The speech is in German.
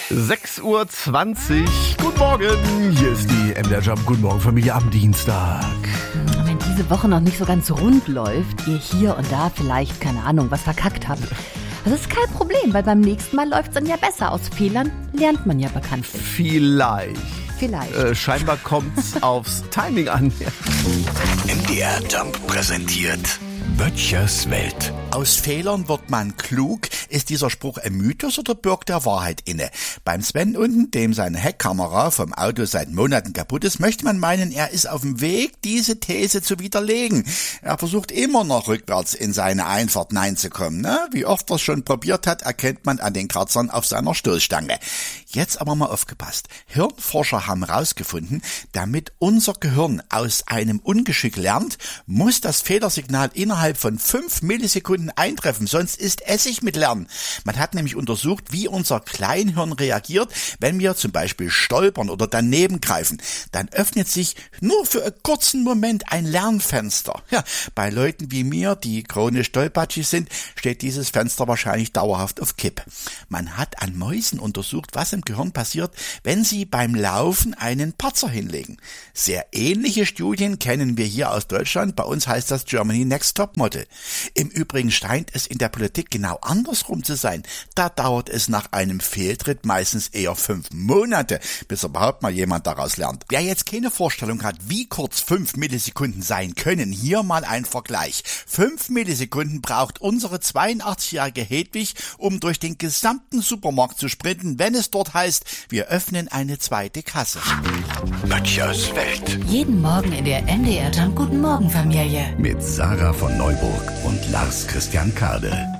6:20 Uhr. Guten Morgen. Hier ist die MDR Jump. Guten Morgen, Familie, am Dienstag. Wenn diese Woche noch nicht so ganz rund läuft, ihr hier und da vielleicht, keine Ahnung, was verkackt habt, das ist kein Problem, weil beim nächsten Mal läuft es dann ja besser. Aus Fehlern lernt man ja bekanntlich. Vielleicht. Scheinbar kommt's aufs Timing an. MDR Jump präsentiert Böttchers Welt. Aus Fehlern wird man klug. Ist dieser Spruch ein Mythos oder birgt er Wahrheit inne? Beim Sven unten, dem seine Heckkamera vom Auto seit Monaten kaputt ist, möchte man meinen, er ist auf dem Weg, diese These zu widerlegen. Er versucht immer noch rückwärts in seine Einfahrt hineinzukommen. Wie oft er es schon probiert hat, erkennt man an den Kratzern auf seiner Stoßstange. Jetzt aber mal aufgepasst. Hirnforscher haben herausgefunden, damit unser Gehirn aus einem Ungeschick lernt, muss das Fehlersignal innerhalb von 5 Millisekunden eintreffen, sonst ist Essig mit Lernen. Man hat nämlich untersucht, wie unser Kleinhirn reagiert, wenn wir zum Beispiel stolpern oder daneben greifen. Dann öffnet sich nur für einen kurzen Moment ein Lernfenster. Ja, bei Leuten wie mir, die chronisch tollpatschig sind, steht dieses Fenster wahrscheinlich dauerhaft auf Kipp. Man hat an Mäusen untersucht, was im Gehirn passiert, wenn sie beim Laufen einen Patzer hinlegen. Sehr ähnliche Studien kennen wir hier aus Deutschland. Bei uns heißt das Germany Next Top Model. Im Übrigen scheint es in der Politik genau andersrum zu sein. Da dauert es nach einem Fehltritt meistens eher 5 Monate, bis überhaupt mal jemand daraus lernt. Wer jetzt keine Vorstellung hat, wie kurz 5 Millisekunden sein können, hier mal ein Vergleich. 5 Millisekunden braucht unsere 82-jährige Hedwig, um durch den gesamten Supermarkt zu sprinten, wenn es dort heißt, wir öffnen eine zweite Kasse. Böttchers Welt. Jeden Morgen in der MDR Jump Guten Morgen Familie. Mit Sarah von Neuburg und Lars Christian Kade.